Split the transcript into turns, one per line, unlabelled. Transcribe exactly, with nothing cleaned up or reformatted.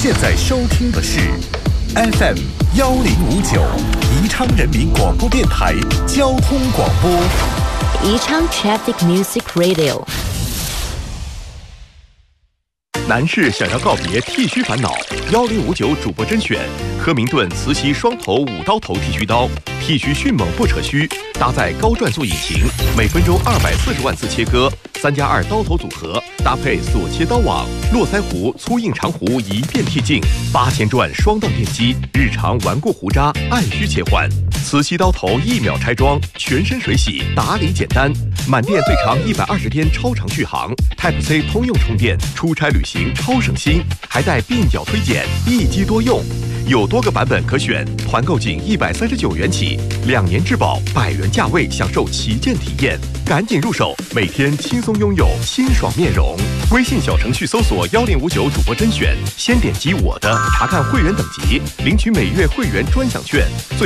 现在收听的是 F M 幺零五九宜昌人民广播电台交通广播，
宜昌 Traffic Music Radio。
男士想要告别剃须烦恼，幺零五九主播甄选科明顿磁吸双头五刀头剃须刀，剃须迅猛不扯须，搭载高转速引擎，每分钟二百四十万次切割，三加二刀头组合，搭配锁切刀网、络腮胡、粗硬长胡一遍剃净，八千转双档电机，日常顽固胡渣按需切换。磁吸刀头一秒拆装，全身水洗，打理简单。满电最长一百二十天超长续航 ，Type C 通用充电，出差旅行超省心，还带鬓角推荐，一机多用。有多个版本可选，团购仅一百三十九元起，两年质保，百元价位享受旗舰体验，赶紧入手，每天轻松拥有清爽面容。微信小程序搜索幺零五九主播甄选，先点击我的，查看会员等级，领取每月会员专享券。最